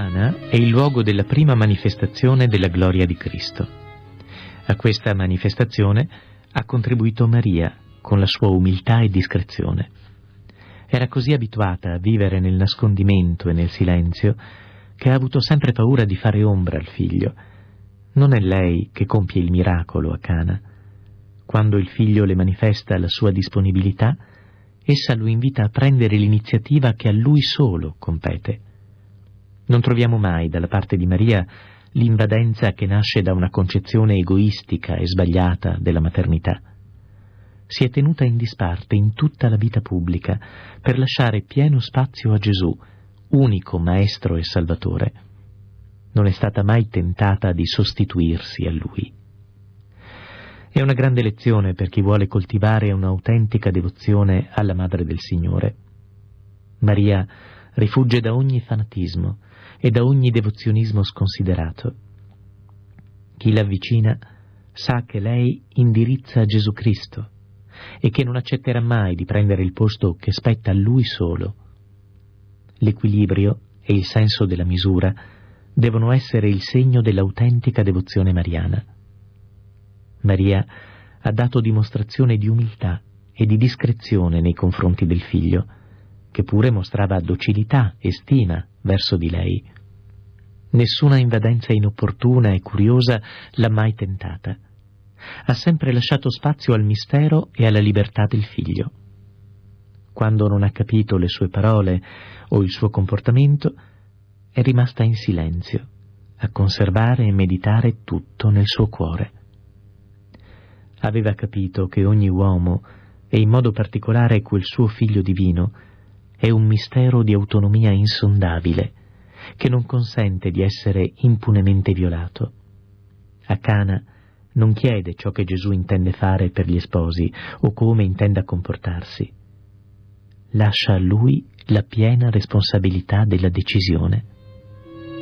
Cana è il luogo della prima manifestazione della gloria di Cristo. A questa manifestazione ha contribuito Maria con la sua umiltà e discrezione. Era così abituata a vivere nel nascondimento e nel silenzio che ha avuto sempre paura di fare ombra al figlio. Non è lei che compie il miracolo a Cana. Quando il figlio le manifesta la sua disponibilità, essa lo invita a prendere l'iniziativa che a lui solo compete. Non troviamo mai dalla parte di Maria l'invadenza che nasce da una concezione egoistica e sbagliata della maternità. Si è tenuta in disparte in tutta la vita pubblica per lasciare pieno spazio a Gesù, unico Maestro e Salvatore. Non è stata mai tentata di sostituirsi a Lui. È una grande lezione per chi vuole coltivare un'autentica devozione alla Madre del Signore. Maria rifugge da ogni fanatismo e da ogni devozionismo sconsiderato. Chi l'avvicina sa che lei indirizza Gesù Cristo e che non accetterà mai di prendere il posto che spetta a Lui solo. L'equilibrio e il senso della misura devono essere il segno dell'autentica devozione mariana. Maria ha dato dimostrazione di umiltà e di discrezione nei confronti del figlio, che pure mostrava docilità e stima verso di lei. Nessuna invadenza inopportuna e curiosa l'ha mai tentata. Ha sempre lasciato spazio al mistero e alla libertà del figlio. Quando non ha capito le sue parole o il suo comportamento, è rimasta in silenzio, a conservare e meditare tutto nel suo cuore. Aveva capito che ogni uomo, e in modo particolare quel suo figlio divino, è un mistero di autonomia insondabile, che non consente di essere impunemente violato. A Cana non chiede ciò che Gesù intende fare per gli sposi o come intenda comportarsi. Lascia a Lui la piena responsabilità della decisione.